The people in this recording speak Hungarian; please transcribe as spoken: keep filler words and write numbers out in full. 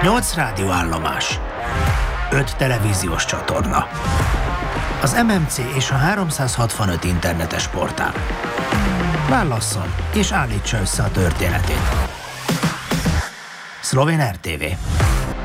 nyolc rádióállomás, öt televíziós csatorna, az em em cé és a háromszázhatvanöt internetes portál. Válasszon és állítsa össze a történetét. Szlovén er té vé.